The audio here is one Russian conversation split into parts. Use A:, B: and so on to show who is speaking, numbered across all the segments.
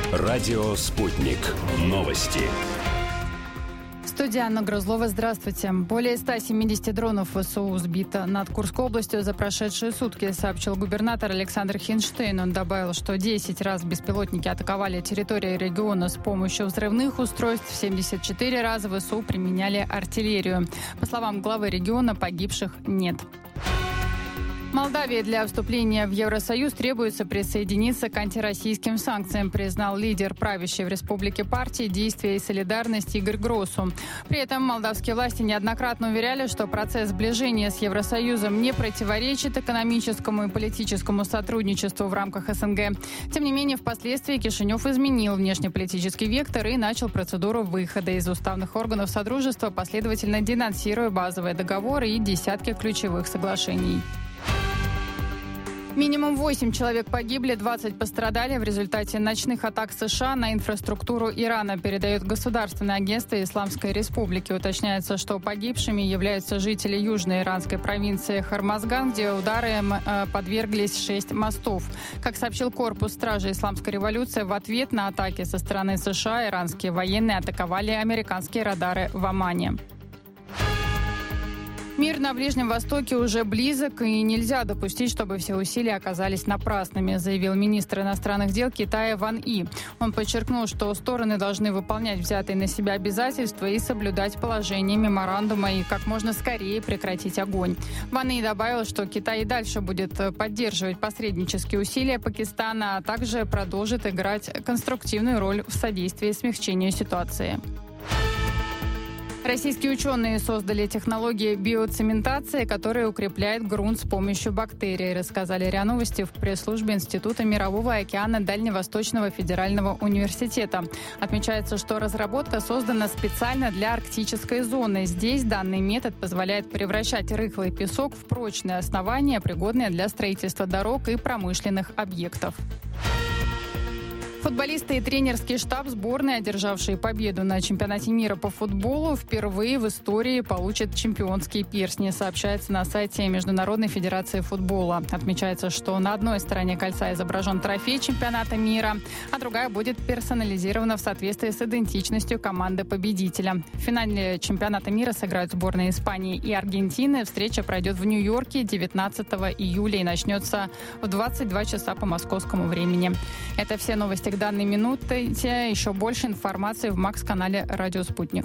A: Радио «Спутник». Новости.
B: Студия Анна Грызлова. Здравствуйте. Более 170 дронов ВСУ сбито над Курской областью за прошедшие сутки, сообщил губернатор Александр Хинштейн. Он добавил, что 10 раз беспилотники атаковали территорию региона с помощью взрывных устройств, 74 раза ВСУ применяли артиллерию. По словам главы региона, погибших нет. Молдавии для вступления в Евросоюз требуется присоединиться к антироссийским санкциям, признал лидер правящей в республике партии «Действие и солидарность» Игорь Гросу. При этом молдавские власти неоднократно уверяли, что процесс сближения с Евросоюзом не противоречит экономическому и политическому сотрудничеству в рамках СНГ. Тем не менее, впоследствии Кишинев изменил внешнеполитический вектор и начал процедуру выхода из уставных органов Содружества, последовательно денонсируя базовые договоры и десятки ключевых соглашений. Минимум 8 человек погибли, 20 пострадали в результате ночных атак США на инфраструктуру Ирана, передает Государственное агентство Исламской Республики. Уточняется, что погибшими являются жители южной иранской провинции Хормазган, где ударам подверглись 6 мостов. Как сообщил корпус стражи Исламской революции, в ответ на атаки со стороны США иранские военные атаковали американские радары в Омане. Мир на Ближнем Востоке уже близок, и нельзя допустить, чтобы все усилия оказались напрасными, заявил министр иностранных дел Китая Ван И. Он подчеркнул, что стороны должны выполнять взятые на себя обязательства и соблюдать положение меморандума и как можно скорее прекратить огонь. Ван И добавил, что Китай и дальше будет поддерживать посреднические усилия Пакистана, а также продолжит играть конструктивную роль в содействии смягчению ситуации. Российские ученые создали технологии биоцементации, которая укрепляет грунт с помощью бактерий, рассказали РИА Новости в пресс-службе Института Мирового океана Дальневосточного федерального университета. Отмечается, что разработка создана специально для арктической зоны. Здесь данный метод позволяет превращать рыхлый песок в прочные основания, пригодные для строительства дорог и промышленных объектов. Футболисты и тренерский штаб сборной, одержавшие победу на чемпионате мира по футболу, впервые в истории получат чемпионские перстни, сообщается на сайте Международной федерации футбола. Отмечается, что на одной стороне кольца изображен трофей чемпионата мира, а другая будет персонализирована в соответствии с идентичностью команды-победителя. В финале чемпионата мира сыграют сборные Испании и Аргентины. Встреча пройдет в Нью-Йорке 19 июля и начнется в 22 часа по московскому времени. Это все новости к данной минуте. Еще больше информации в Макс-канале «Радио Спутник».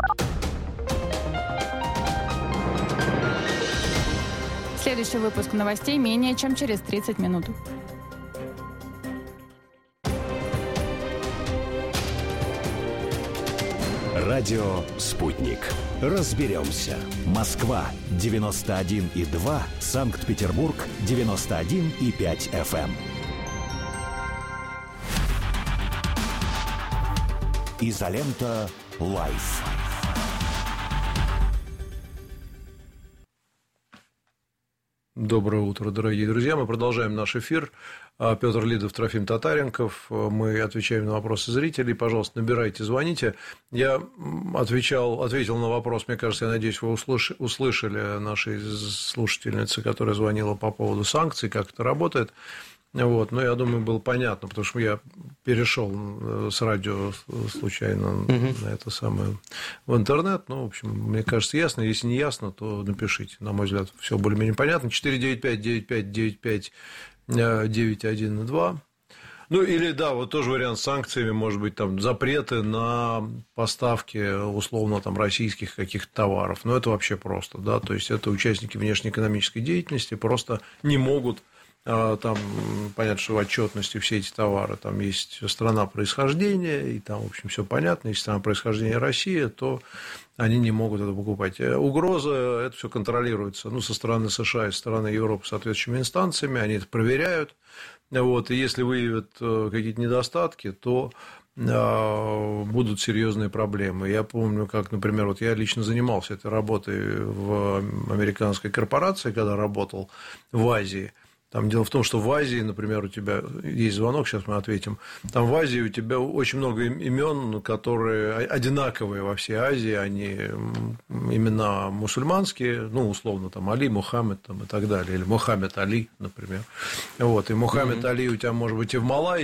B: Следующий выпуск новостей менее чем через 30 минут.
A: Радио «Спутник». Разберемся. Москва 91,2, Санкт-Петербург 91,5 FM. Изолента Лайф.
C: Доброе утро, дорогие друзья. Мы продолжаем наш эфир. Петр Лидов, Трофим Татаренков. Мы отвечаем на вопросы зрителей. Пожалуйста, набирайте, звоните. Я ответил на вопрос, мне кажется, я надеюсь, вы услышали нашей слушательницы, которая звонила по поводу санкций, как это работает. Вот, но я думаю, было понятно, потому что я перешел с радио случайно на это самое в интернет. Ну, в общем, мне кажется, ясно. Если не ясно, то напишите. На мой взгляд, все более-менее понятно. 495-95-95-91-2. Ну, или, да, вот тоже вариант с санкциями, может быть, там запреты на поставки, условно, там, российских каких-то товаров. Но это вообще просто, да, то есть это участники внешнеэкономической деятельности просто не могут. Там понятно, что в отчетности все эти товары, там есть страна происхождения, и там, в общем, все понятно. Если страна происхождения Россия, то они не могут это покупать. Угроза, это все контролируется, ну, со стороны США и со стороны Европы соответствующими инстанциями, они это проверяют. Вот, и если выявят какие-то недостатки, то будут серьезные проблемы. Я помню, как, например, вот я лично занимался этой работой в американской корпорации, когда работал в Азии. Там дело в том, что в Азии, например, у тебя есть звонок, сейчас мы ответим. Там в Азии у тебя очень много имен, которые одинаковые во всей Азии, они имена мусульманские, ну, условно, там Али, Мухаммед там, и так далее, или Мухаммед Али, например. Вот, и Мухаммед Али у тебя может быть и в Малайзии,